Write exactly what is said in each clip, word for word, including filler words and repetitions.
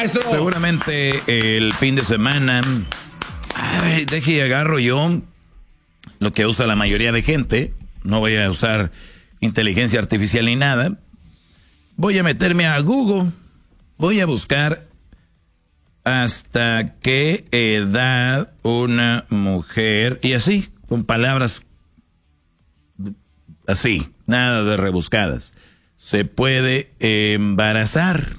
maestro. Seguramente el fin de semana. A ver, deje y agarro yo lo que usa la mayoría de gente. No voy a usar inteligencia artificial ni nada. Voy a meterme a Google. Voy a buscar hasta qué edad una mujer, y así, con palabras así, nada de rebuscadas, se puede embarazar.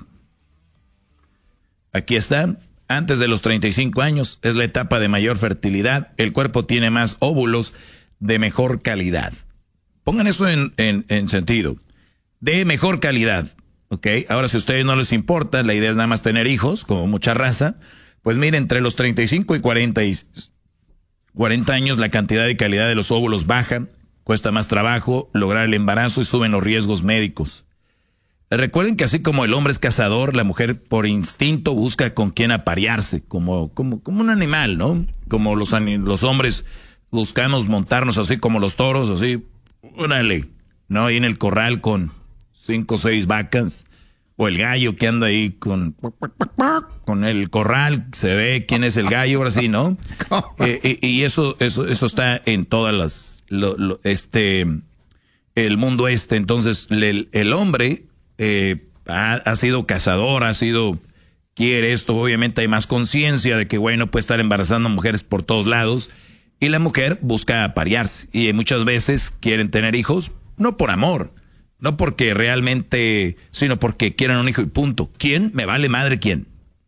Aquí está. Antes de los treinta y cinco años es la etapa de mayor fertilidad. El cuerpo tiene más óvulos de mejor calidad. Pongan eso en, en, en sentido. De mejor calidad. ¿Ok? Ahora, si a ustedes no les importa, la idea es nada más tener hijos, como mucha raza, pues miren, entre los treinta y cinco y cuarenta, y cuarenta años la cantidad y calidad de los óvulos baja, cuesta más trabajo lograr el embarazo y suben los riesgos médicos. Recuerden que así como el hombre es cazador, la mujer por instinto busca con quién aparearse, como, como, como un animal, ¿no? Como los, los hombres buscamos montarnos así como los toros, así, órale, ¿no? Ahí en el corral con cinco o seis vacas, o el gallo que anda ahí con, con el corral, se ve quién es el gallo, ahora sí, ¿no? Eh, y, y eso, eso, eso está en todas las, lo, lo, este, el mundo este. Entonces, el, el hombre eh, ha, ha sido cazador, ha sido, quiere esto, obviamente hay más conciencia de que, bueno, puede estar embarazando mujeres por todos lados, y la mujer busca aparearse, y muchas veces quieren tener hijos, no por amor, no porque realmente, sino porque quieren un hijo y punto. ¿Quién? Me vale madre quién.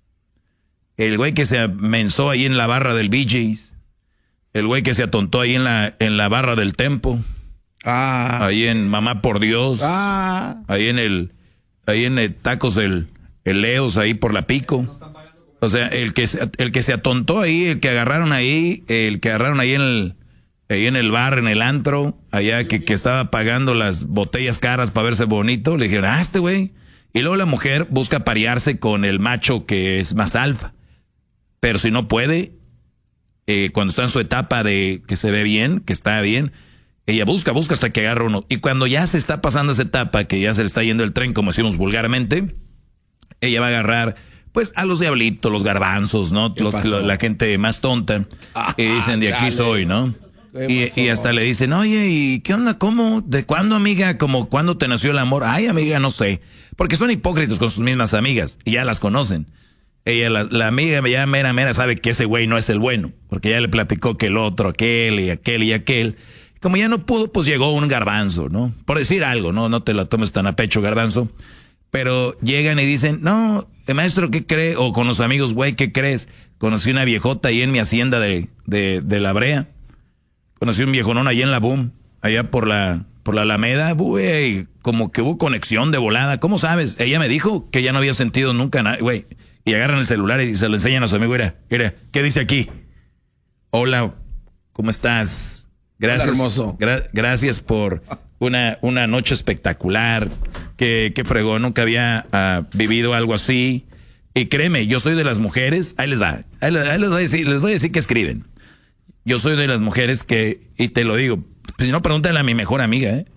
El güey que se mensó ahí en la barra del B J's. El güey que se atontó ahí en la, en la barra del Tempo. Ah. Ahí en Mamá por Dios. Ah. Ahí en el, ahí en el Tacos el, el Leos, ahí por la Pico. O sea, el que, se, el que se atontó ahí, el que agarraron ahí, el que agarraron ahí en el... ahí en el bar, en el antro, allá que, que estaba pagando las botellas caras para verse bonito, le dijeron, ah, este güey. Y luego la mujer busca parearse con el macho que es más alfa. Pero si no puede, eh, cuando está en su etapa de que se ve bien, que está bien, ella busca, busca hasta que agarra uno. Y cuando ya se está pasando esa etapa, que ya se le está yendo el tren, como decimos vulgarmente, ella va a agarrar, pues, a los diablitos, los garbanzos, ¿no? Los, la, la gente más tonta. Ah, y dicen, de aquí chale. Soy, ¿no? Y, y hasta le dicen, oye, ¿y qué onda? ¿Cómo? ¿De cuándo, amiga? ¿Cómo cuándo te nació el amor? Ay, amiga, no sé. Porque son hipócritas con sus mismas amigas y ya las conocen. Ella, la, la amiga, ya mera, mera sabe que ese güey no es el bueno. Porque ya le platicó que el otro, aquel y aquel y aquel. Como ya no pudo, pues llegó un garbanzo, ¿no? Por decir algo, ¿no? No te lo tomes tan a pecho, garbanzo. Pero llegan y dicen, no, maestro, ¿qué cree? O con los amigos, güey, ¿qué crees? Conocí una viejota ahí en mi hacienda de, de, de La Brea. Conocí un viejonón allá en la Boom, allá por la, por la Alameda, güey, como que hubo conexión de volada. ¿Cómo sabes? Ella me dijo que ya no había sentido nunca nada, güey. Y agarran el celular y se lo enseñan a su amigo, mira, mira, ¿qué dice aquí? Hola, ¿cómo estás? Gracias, Hola, hermoso. Gra gracias por una, una noche espectacular. Que, que fregó, nunca había uh, vivido algo así. Y créeme, yo soy de las mujeres, ahí les va, ahí les, ahí les voy a decir, les voy a decir que escriben. Yo soy de las mujeres que, y te lo digo, pues si no, pregúntale a mi mejor amiga, ¿eh?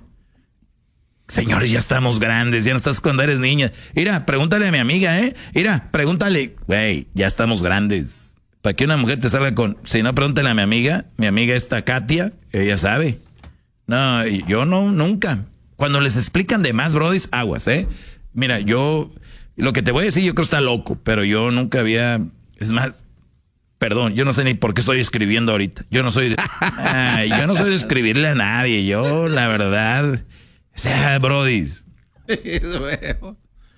Señores, ya estamos grandes, ya no estás cuando eres niña. Mira, pregúntale a mi amiga, ¿eh? Mira, pregúntale, güey, ya estamos grandes. Para que una mujer te salga con, si no, pregúntale a mi amiga, mi amiga esta Katia, ella sabe. No, yo no, nunca. Cuando les explican de más, brodis, aguas, ¿eh? Mira, yo, lo que te voy a decir, yo creo que está loco, pero yo nunca había, es más... Perdón, yo no sé ni por qué estoy escribiendo ahorita. Yo no soy de, ay, yo no soy de escribirle a nadie. Yo, la verdad, o sea, brodis.